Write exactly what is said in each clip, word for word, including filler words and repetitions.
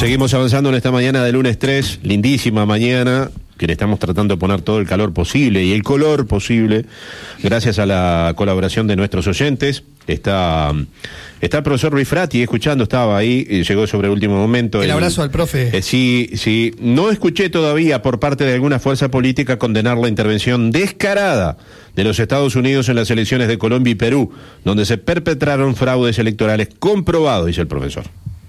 Seguimos avanzando en esta mañana de lunes tres, lindísima mañana, que le estamos tratando de poner todo el calor posible y el color posible, gracias a la colaboración de nuestros oyentes. Está, está el profesor Rifrati escuchando, estaba ahí, y llegó sobre el último momento. El, el abrazo al profe. Eh, sí, sí, no escuché todavía por parte de alguna fuerza política condenar la intervención descarada de los Estados Unidos en las elecciones de Colombia y Perú, donde se perpetraron fraudes electorales comprobados, dice el profesor.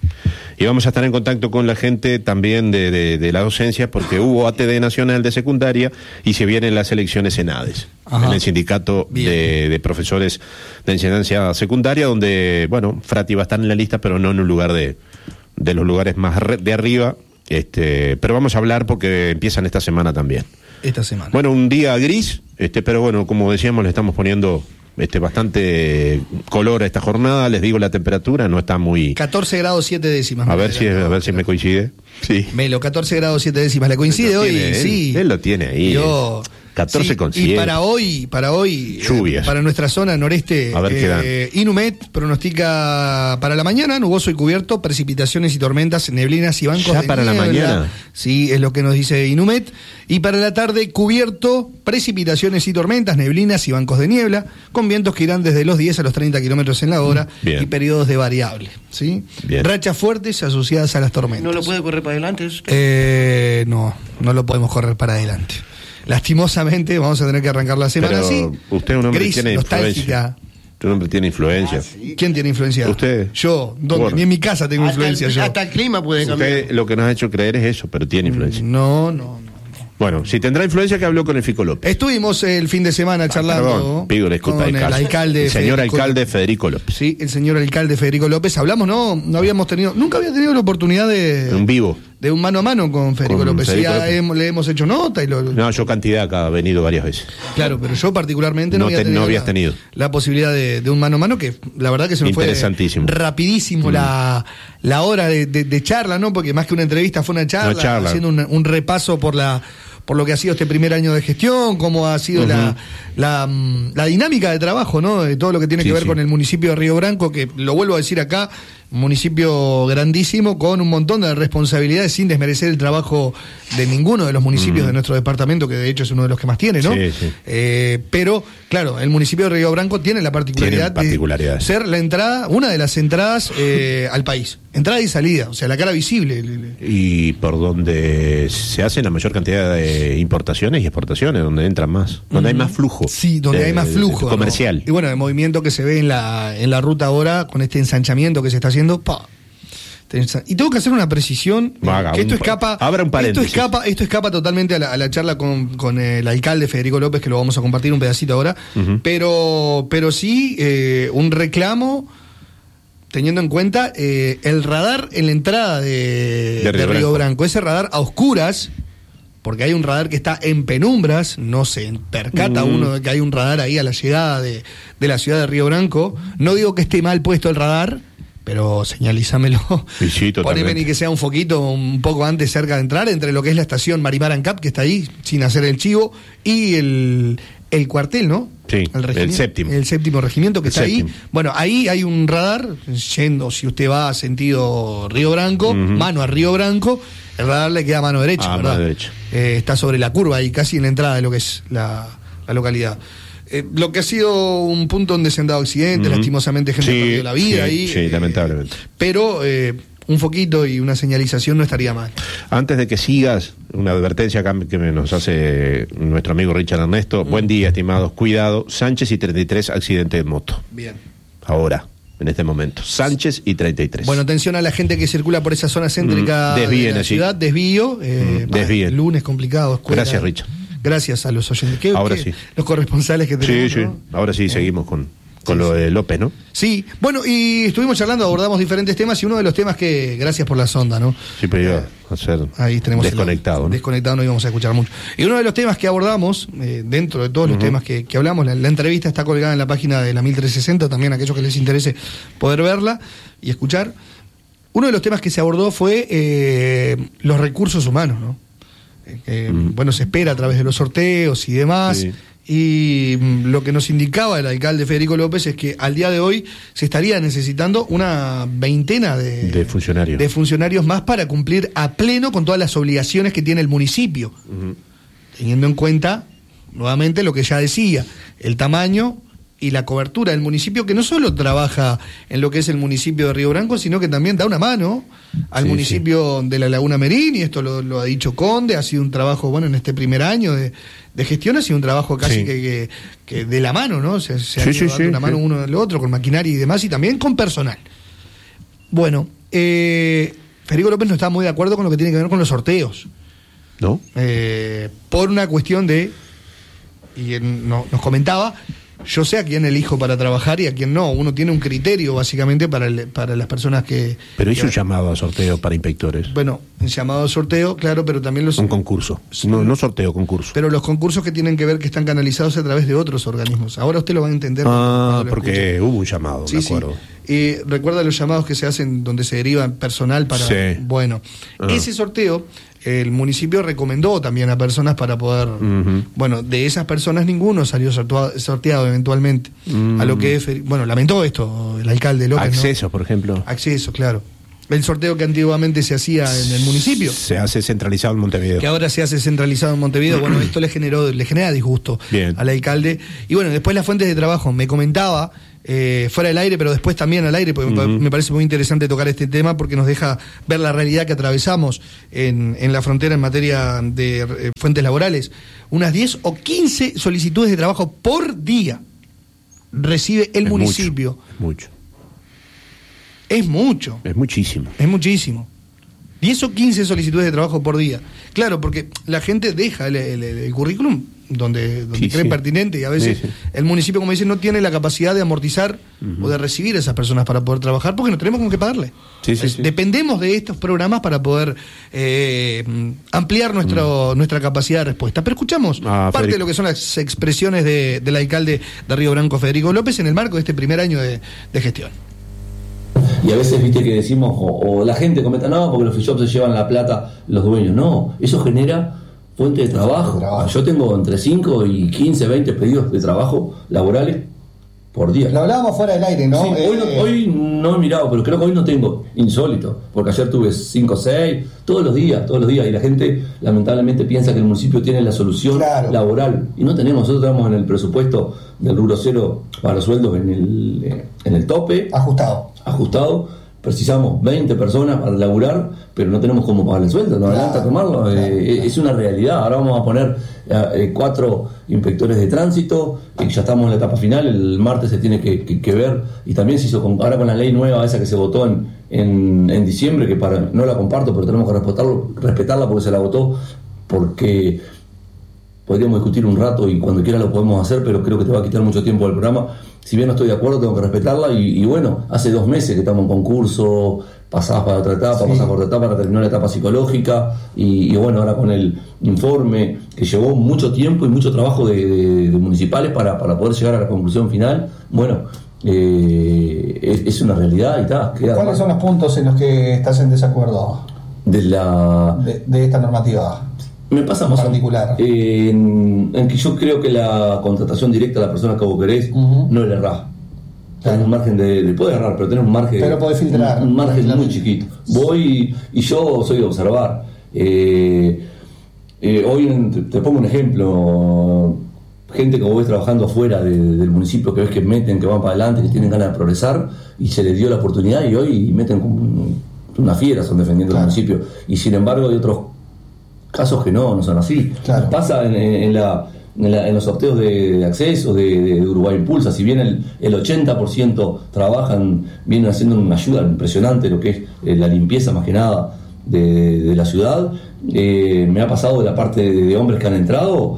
Y vamos a estar en contacto con la gente también de, de, de la docencia, porque hubo A T D nacional de secundaria y se vienen las elecciones en ADES, Ajá. en el sindicato de, de profesores de enseñanza secundaria, donde, bueno, Frati va a estar en la lista, pero no en un lugar de, de los lugares más de arriba, este, pero vamos a hablar porque empiezan esta semana también. Esta semana. Bueno, un día gris, este, pero bueno, como decíamos, le estamos poniendo... Este, bastante color a esta jornada. Les digo la temperatura, no está muy... catorce grados siete décimas. A ver si, a ver si me coincide. Sí. Melo, catorce grados siete décimas. ¿Le coincide hoy? Él, sí. Él lo tiene ahí. Yo... catorce con siete. Y para hoy, para hoy, lluvias. Eh, para nuestra zona noreste, a ver qué dan. Eh, Inumet pronostica para la mañana nuboso y cubierto, precipitaciones y tormentas, neblinas y bancos ¿Ya de para niebla. la mañana? Sí, es lo que nos dice Inumet. Y para la tarde, cubierto, precipitaciones y tormentas, neblinas y bancos de niebla, con vientos que irán desde los diez a los treinta kilómetros en la hora. Bien. Y periodos de variable, ¿sí? Bien. Rachas fuertes asociadas a las tormentas. ¿No lo puede correr para adelante? Eh, no, no lo podemos correr para adelante. Lastimosamente vamos a tener que arrancar la semana Pero así. Usted es un hombre gris, que tiene nostálgica. influencia. Un hombre tiene influencia. Ah, ¿sí? ¿Quién tiene influencia? Usted. Yo, ¿dónde? Ni en mi casa tengo hasta influencia el, yo. Hasta el clima puede cambiar. Usted lo que nos ha hecho creer es eso, pero tiene influencia. No, no, no. Bueno, si tendrá influencia, que habló con el Fico López. Estuvimos el fin de semana charlando. Ah, perdón, pido la disculpa con del el caso. alcalde el señor Federico alcalde López. Federico López. Sí, el señor alcalde Federico López. Hablamos, no, no habíamos tenido, nunca había tenido la oportunidad de... Un vivo. De un mano a mano con Federico con López. Federico ya López. Hemos, le hemos hecho nota y lo... No, yo cantidad acá, he venido varias veces. Claro, pero yo particularmente no, no, había te, tenido no habías la, tenido la posibilidad de, de un mano a mano, que la verdad que se nos fue rapidísimo mm. la, la hora de, de, de charla, ¿no? Porque más que una entrevista fue una charla, una charla. haciendo un, un repaso por la por lo que ha sido este primer año de gestión, cómo ha sido uh-huh. la, la, la dinámica de trabajo, ¿no? De todo lo que tiene sí, que ver sí. con el municipio de Río Branco, que lo vuelvo a decir acá, un municipio grandísimo con un montón de responsabilidades, sin desmerecer el trabajo de ninguno de los municipios uh-huh. de nuestro departamento, que de hecho es uno de los que más tiene, ¿no? Sí, sí. Eh, pero, claro, el municipio de Río Branco tiene la particularidad de ser la entrada, una de las entradas eh, al país. Entrada y salida, o sea, la cara visible. Y por donde se hacen la mayor cantidad de importaciones y exportaciones, donde entran más, donde uh-huh. hay más flujo. Sí, donde de, hay más flujo. Comercial. ¿No? Y bueno, el movimiento que se ve en la, en la ruta ahora, con este ensanchamiento que se está haciendo, ¡pa! Y tengo que hacer una precisión, Haga que esto un, escapa, abra un paréntesis. Esto escapa, esto escapa totalmente a la, a la charla con, con el alcalde Federico López, que lo vamos a compartir un pedacito ahora, uh-huh. pero, pero sí eh, un reclamo teniendo en cuenta eh, el radar en la entrada de, de, Río, de Río Branco. Branco, ese radar a oscuras, porque hay un radar que está en penumbras, no se percata mm. uno de que hay un radar ahí a la llegada de, de la ciudad de Río Branco. No digo que esté mal puesto el radar, pero señalízamelo. Sí, sí, poneme ni que sea un foquito un poco antes, cerca de entrar, entre lo que es la estación Marimar Ancap, que está ahí, sin hacer el chivo, y el, el cuartel, ¿no? Sí, el, el séptimo. El séptimo regimiento que el está séptimo. ahí. Bueno, ahí hay un radar, yendo, si usted va a sentido Río Branco, uh-huh. mano a Río Branco, el radar le queda a mano derecha, ah, ¿verdad? Mano derecha. Eh, está sobre la curva ahí, casi en la entrada de lo que es la, la localidad. Eh, lo que ha sido un punto donde se han dado accidentes, uh-huh. lastimosamente gente sí, ha perdido la vida sí, ahí. Sí, eh, lamentablemente. Pero eh, un foquito y una señalización no estaría mal. Antes de que sigas, una advertencia acá que nos hace nuestro amigo Richard Ernesto. Uh-huh. Buen día, estimados. Cuidado, Sánchez y treinta y tres, accidente de moto. Bien. Ahora, en este momento. Sánchez y treinta y tres. Bueno, atención a la gente que circula por esa zona céntrica mm, de la así. ciudad. Desvío. Eh, mm, desvíen. Lunes complicado. Escuela. Gracias, Richard. Gracias a los oyentes. ¿Qué, ahora qué, sí. Los corresponsales que tenemos. Sí, sí. ¿no? Ahora sí, eh. seguimos con, con sí, lo de López, ¿no? Sí. Bueno, y estuvimos charlando, abordamos diferentes temas y uno de los temas que, gracias por la sonda, ¿no? Sí, pero iba a ser ahí tenemos desconectado, el, ¿no? Desconectado no íbamos a escuchar mucho. Y uno de los temas que abordamos, eh, dentro de todos los uh-huh. temas que, que hablamos, la, la entrevista está colgada en la página de la mil trescientos sesenta, también a aquellos que les interese poder verla y escuchar. Uno de los temas que se abordó fue eh, los recursos humanos, ¿no? Que, mm. bueno, se espera a través de los sorteos y demás, sí. y lo que nos indicaba el alcalde Federico López es que al día de hoy se estaría necesitando una veintena de, de funcionarios de funcionarios más para cumplir a pleno con todas las obligaciones que tiene el municipio, uh-huh. teniendo en cuenta nuevamente lo que ya decía, el tamaño y la cobertura del municipio, que no solo trabaja en lo que es el municipio de Río Branco, sino que también da una mano al sí, municipio sí. de la Laguna Merín, y esto lo, lo ha dicho Conde, ha sido un trabajo, bueno, en este primer año de, de gestión ha sido un trabajo casi sí. que, que, que de la mano, ¿no? Se, se sí, ha llevado sí, una sí, mano sí. uno del otro, con maquinaria y demás, y también con personal. Bueno, eh, Federico López no está muy de acuerdo con lo que tiene que ver con los sorteos. ¿No? Eh, por una cuestión de, y él no, nos comentaba, yo sé a quién elijo para trabajar y a quién no. Uno tiene un criterio, básicamente, para el, para las personas que... Pero hizo que, un llamado a sorteo para inspectores. Bueno, un llamado a sorteo, claro, pero también los... Un concurso. No, no sorteo, concurso. Pero los concursos que tienen que ver que están canalizados a través de otros organismos. Ahora usted lo va a entender. Ah, porque escuche. Hubo un llamado, sí, de acuerdo. Sí. Y recuerda los llamados que se hacen donde se deriva personal para... Sí. Bueno, ah. ese sorteo... El municipio recomendó también a personas para poder... Uh-huh. Bueno, de esas personas ninguno salió sortuado, sorteado eventualmente. Uh-huh. A lo que es... Bueno, lamentó esto el alcalde López, Acceso, ¿no? por ejemplo. Acceso, claro. El sorteo que antiguamente se hacía en el municipio. Se hace centralizado en Montevideo. Que ahora se hace centralizado en Montevideo. Bueno, esto le generó le genera disgusto Bien. al alcalde. Y bueno, después las fuentes de trabajo. Me comentaba... Eh, fuera del aire, pero después también al aire, porque uh-huh. me parece muy interesante tocar este tema porque nos deja ver la realidad que atravesamos en, en la frontera en materia de eh, fuentes laborales. Unas diez o quince solicitudes de trabajo por día recibe el es municipio. Mucho, es mucho. Es mucho. Es muchísimo. Es muchísimo. diez o quince solicitudes de trabajo por día. Claro, porque la gente deja el, el, el, el currículum donde, donde sí, cree sí. pertinente, y a veces sí, sí. el municipio, como dice, no tiene la capacidad de amortizar uh-huh. o de recibir a esas personas para poder trabajar, porque no tenemos con qué pagarle. Sí, sí, sí. Dependemos de estos programas para poder eh, ampliar nuestro, uh-huh. nuestra capacidad de respuesta. Pero escuchamos ah, parte Federico. de lo que son las expresiones de, del alcalde de Río Branco, Federico López, en el marco de este primer año de, de gestión. Y a veces, viste, que decimos, o, o la gente comenta, no, porque los free shops se llevan la plata los dueños. No, eso genera fuente de trabajo. trabajo. Yo tengo entre cinco y quince, veinte pedidos de trabajo laborales por día. Lo hablábamos fuera del aire, ¿no? Sí, eh, hoy, no hoy no he mirado, pero creo que hoy no tengo, insólito, porque ayer tuve cinco o seis, todos los días, todos los días, y la gente lamentablemente piensa que el municipio tiene la solución claro. laboral, y no tenemos. Nosotros estamos en el presupuesto del rubro cero para los sueldos en el, en el tope. Ajustado. Ajustado. Precisamos veinte personas para laburar, pero no tenemos cómo pagar el sueldo, no adelanta claro, tomarlo, claro, eh, claro. Es una realidad. Ahora vamos a poner eh, cuatro inspectores de tránsito, y ya estamos en la etapa final, el martes se tiene que, que, que ver, y también se hizo con, ahora con la ley nueva esa que se votó en, en, en diciembre, que para no la comparto, pero tenemos que respetarlo, respetarla porque se la votó, porque podríamos discutir un rato y cuando quiera lo podemos hacer, pero creo que te va a quitar mucho tiempo del programa. Si bien no estoy de acuerdo, tengo que respetarla, y, y bueno, hace dos meses que estamos en concurso, pasás para otra etapa, sí. pasás por otra etapa para terminar la etapa psicológica, y, y bueno, ahora con el informe que llevó mucho tiempo y mucho trabajo de, de, de municipales para, para poder llegar a la conclusión final, bueno, eh, es, es una realidad y está. ¿Cuáles son los puntos en los que estás en desacuerdo de, la... de, de esta normativa? Me pasa más particular eh, en, en que yo creo que la contratación directa a la persona que vos querés uh-huh. no le errás. Claro. Tenés un margen de, de podés errar, pero tenés un margen, pero podés filtrar, un, un margen filtrar. muy chiquito. Voy y, y yo soy de observar. Eh, eh, hoy en, te, te pongo un ejemplo. Gente que vos ves trabajando afuera de, del municipio, que ves que meten, que van para adelante, que tienen ganas de progresar, y se les dio la oportunidad y hoy meten como una fiera, son defendiendo claro. el municipio. Y sin embargo hay otros casos que no, no son así. Claro. Pasa en, en, la, en, la, en los sorteos de, de acceso de, de Uruguay Impulsa, si bien el, el ochenta por ciento trabajan, vienen haciendo una ayuda impresionante, lo que es eh, la limpieza más que nada de, de la ciudad, eh, me ha pasado de la parte de, de hombres que han entrado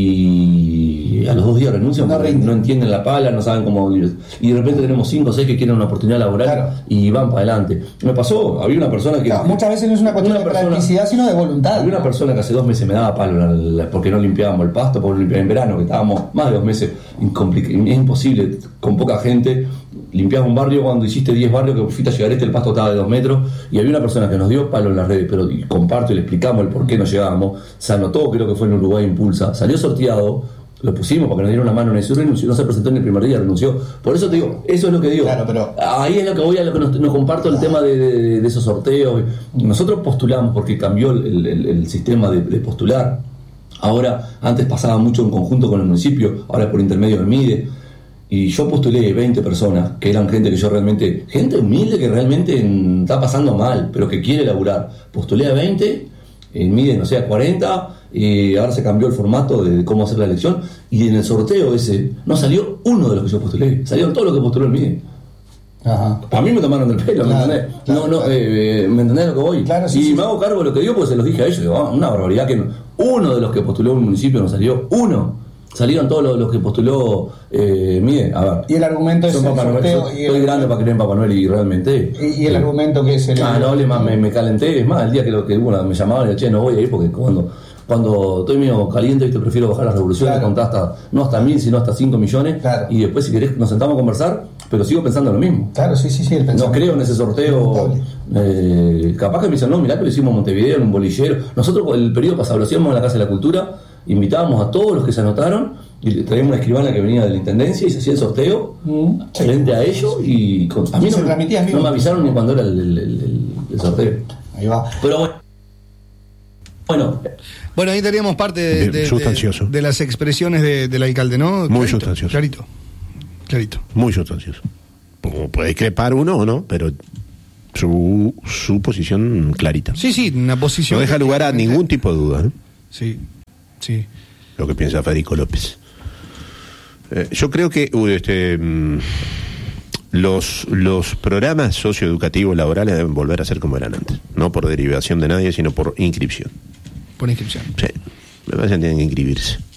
y a los dos días renuncian, no, no entienden la pala, no saben cómo ir. Y de repente tenemos cinco o seis que quieren una oportunidad laboral claro. y van para adelante. Me pasó, había una persona que... No, muchas veces no es una cuestión una de persona, practicidad, sino de voluntad. Había una persona que hace dos meses me daba palo la, la, porque no limpiábamos el pasto, porque no limpiábamos en verano, que estábamos más de dos meses, es imposible, con poca gente. Limpiás un barrio cuando hiciste diez barrios, que fuiste a llegar este, el pasto estaba de dos metros, y había una persona que nos dio palo en las redes, pero y comparto y le explicamos el por qué no llegábamos, se anotó, creo que fue en Uruguay Impulsa, salió sorteado, Lo pusimos para que nos dieran una mano en eso, renunció, no se presentó en el primer día, renunció. Por eso te digo, eso es lo que digo. Claro, pero ahí es lo que voy a lo que nos, nos comparto el tema de, de, de esos sorteos. Nosotros postulamos porque cambió el, el, el sistema de, de postular. Ahora, antes pasaba mucho en conjunto con el municipio, ahora por intermedio del M I D E. Y yo postulé veinte personas, que eran gente que yo realmente, gente humilde que realmente está pasando mal, pero que quiere laburar. Postulé a veinte, en M I D E, no sé, a cuarenta. Y ahora se cambió el formato de cómo hacer la elección, y en el sorteo ese no salió uno de los que yo postulé, salieron todos los que postuló el M I D E. Ajá. A mí me tomaron del pelo, Claro, ¿me entendés? claro, no, no, claro. eh, ¿me entendés lo que voy? Claro, sí, y sí, me sí. hago cargo de lo que digo, porque se los dije a ellos, digo, ah, una barbaridad que no. Uno de los que postuló el municipio no salió, uno. Salieron todos los, los que postuló eh, M I D E. A ver, Y el argumento es son el Papá Noel, sorteo. soy, y el, soy grande para creer en Papá Noel y realmente. y, y el eh, argumento que es el. Ah, no hable más, me, me calenté. Es más, el día que, lo, que bueno, me llamaban y che, no voy a ir porque cuando, cuando estoy medio caliente, ¿viste? Prefiero bajar las revoluciones, Claro. contar hasta, no hasta mil, sino hasta cinco millones. Claro. Y después, si querés, nos sentamos a conversar, pero sigo pensando lo mismo. Claro, sí, sí, sí. El No pensamiento. creo en ese sorteo. Eh, capaz que me dicen, no, mirá que lo hicimos en Montevideo, en un bolillero. Nosotros, el periodo pasado, lo hacíamos en la Casa de la Cultura, invitábamos a todos los que se anotaron y le traíamos una escribana que venía de la intendencia y se hacía el sorteo Mm, sí. frente a ellos. Y con, a mí Y no, se me- transmitía en vivo. no me avisaron ni cuando era el, el- el- el- el sorteo. Ahí va. Pero bueno. Bueno, Bueno, ahí teníamos parte de, Bien, de- de- sustancioso. de las expresiones de- del alcalde, ¿no? Muy Clarito, sustancioso. Clarito. Clarito. Muy sustancioso. Como puede crepar uno o no, pero su, su posición clarita. Sí, sí, una posición. No deja que lugar a claramente- ningún tipo de duda, ¿eh? Sí, sí. Lo que piensa Federico López. Eh, yo creo que uy, este, mm, los, los programas socioeducativos laborales deben volver a ser como eran antes. No por derivación de nadie, sino por inscripción. Por inscripción. Sí, me parece que tienen que inscribirse.